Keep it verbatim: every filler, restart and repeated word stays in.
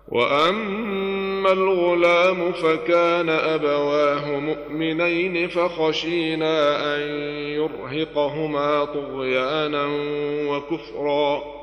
وأما الغلام فكان أبواه مؤمنين فخشينا أن يرهقهما طغيانا وكفرا